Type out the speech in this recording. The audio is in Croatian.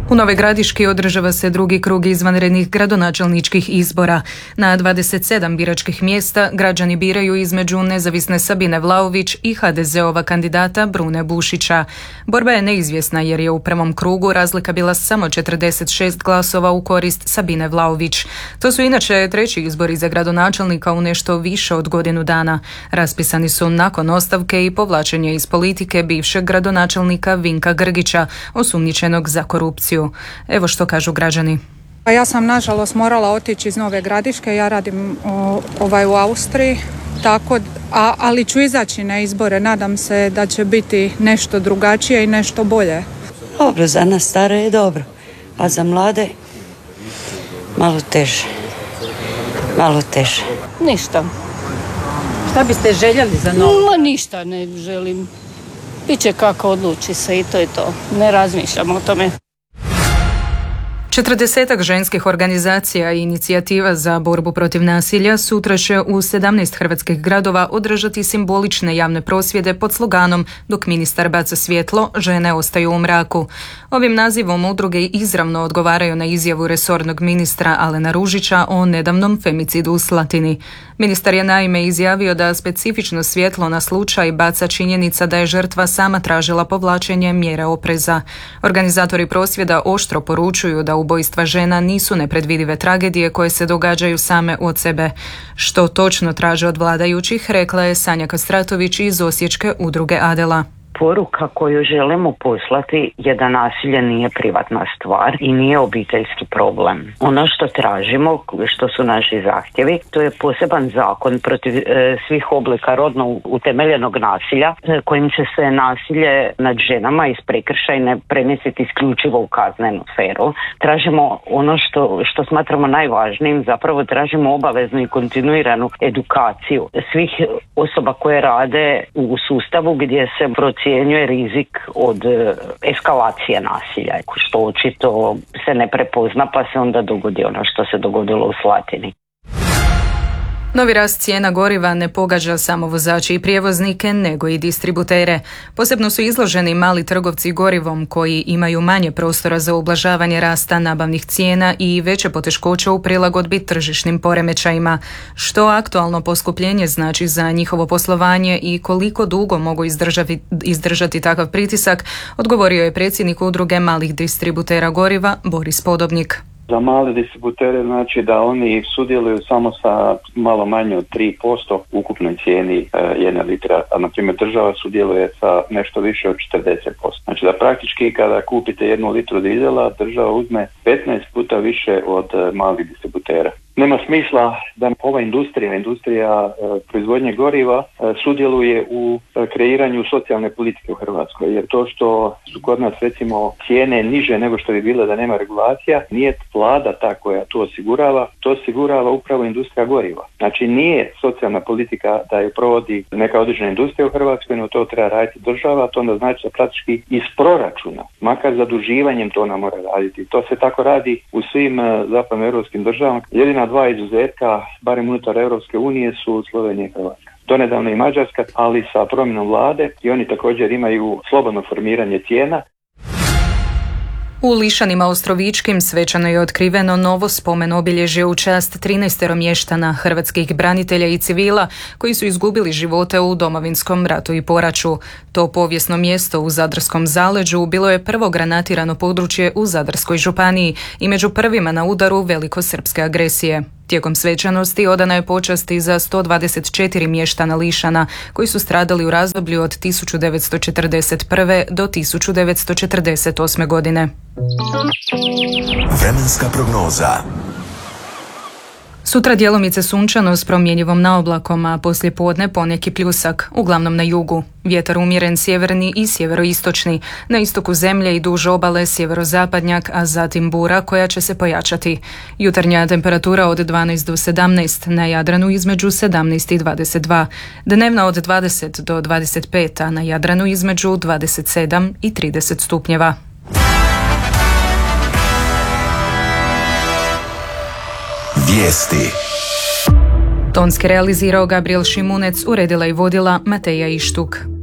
U Novoj Gradiški održava se drugi krug izvanrednih gradonačelničkih izbora. Na 27 biračkih mjesta građani biraju između nezavisne Sabine Vlaović i HDZ-ova kandidata Brune Bušića. Borba je neizvjesna jer je u prvom krugu razlika bila samo 46 glasova u korist Sabine Vlaović. To su inače treći izbori za gradonačelnika u nešto više od godinu dana. Raspisani su nakon ostavke i povlačenja iz politike bivšeg gradonačelnika Vinka Grgića, osumnjičenog za korupciju. Evo što kažu građani. Ja sam nažalost morala otići iz Nove Gradiške, ja radim u Austriji, ali ću izaći na izbore, nadam se da će biti nešto drugačije i nešto bolje. Dobro, za nas stare je dobro, a za mlade malo teže. Ništa. Šta biste željeli za novo? Ništa ne želim. Biće kako odluči se i to je to. Ne razmišljam o tome. 40 ženskih organizacija i inicijativa za borbu protiv nasilja sutra će u 17 hrvatskih gradova održati simbolične javne prosvjede pod sloganom "Dok ministar baca svjetlo, žene ostaju u mraku". Ovim nazivom udruge izravno odgovaraju na izjavu resornog ministra Alena Ružića o nedavnom femicidu u Slatini. Ministar je naime izjavio da specifično svjetlo na slučaj baca činjenica da je žrtva sama tražila povlačenje mjere opreza. Organizatori prosvjeda oštro poručuju da ubojstva žena nisu nepredvidive tragedije koje se događaju same od sebe. Što točno traže od vladajućih, rekla je Sanja Kastratović iz osječke udruge Adela. Poruka koju želimo poslati je da nasilje nije privatna stvar i nije obiteljski problem. Ono što tražimo, što su naši zahtjevi, to je poseban zakon protiv svih oblika rodno utemeljenog nasilja, kojim će se nasilje nad ženama iz prekršajne premjestiti isključivo u kaznenu sferu. Tražimo ono što smatramo najvažnijim, zapravo tražimo obaveznu i kontinuiranu edukaciju svih osoba koje rade u sustavu gdje se procjenjuje rizik od eskalacije nasilja, što očito se ne prepozna pa se onda dogodi ono što se dogodilo u Slatini. Novi rast cijena goriva ne pogađa samo vozače i prijevoznike, nego i distributere. Posebno su izloženi mali trgovci gorivom koji imaju manje prostora za ublažavanje rasta nabavnih cijena i veće poteškoće u prilagodbi tržišnim poremećajima. Što aktualno poskupljenje znači za njihovo poslovanje i koliko dugo mogu izdržati takav pritisak, odgovorio je predsjednik udruge malih distributera goriva Boris Podobnik. Za male distributere znači da oni sudjeluju samo sa malo manje od 3% ukupnoj cijeni 1 litra, a na primjer država sudjeluje sa nešto više od 40%. Znači da praktički kada kupite 1 litru dizela, država uzme 15 puta više od malih distributera. Nema smisla da ova industrija proizvodnje goriva sudjeluje u kreiranju socijalne politike u Hrvatskoj, jer to što su kod nas recimo cijene niže nego što bi bile da nema regulacija, nije vlada ta koja to osigurava upravo industrija goriva. Znači nije socijalna politika da je provodi neka određena industrija u Hrvatskoj, no to treba raditi država, to onda znači da praktički iz proračuna, makar zaduživanjem to ona mora raditi. To se tako radi u svim zapadnoeuropskim državama. Jedina dva izuzetka, barem unutar Europske unije, su Slovenija i Hrvatska. Donedavno i Mađarska, ali sa promjenom vlade i oni također imaju slobodno formiranje cijena. U Lišanima Ostrovičkim svečano je otkriveno novo spomen obilježje u čast 13 mještana, hrvatskih branitelja i civila koji su izgubili živote u Domovinskom ratu i poraću. To povijesno mjesto u Zadarskom zaleđu bilo je prvo granatirano područje u Zadarskoj županiji i među prvima na udaru velikosrpske agresije. Tijekom svečanosti odana je počast i za 124 mještana Lišana koji su stradali u razdoblju od 1941. do 1948. godine. Vremenska prognoza. Sutra djelomice sunčano s promjenjivom naoblakom, a poslije podne poneki pljusak, uglavnom na jugu. Vjetar umjeren sjeverni i sjeveroistočni, na istoku zemlje i duž obale sjeverozapadnjak, a zatim bura koja će se pojačati. Jutarnja temperatura od 12 do 17, na Jadranu između 17 i 22. Dnevna od 20 do 25, a na Jadranu između 27 i 30 stupnjeva. Vijesti. Tonski realizirao Gabriel Šimunec, uredila i vodila Mateja Ištuk.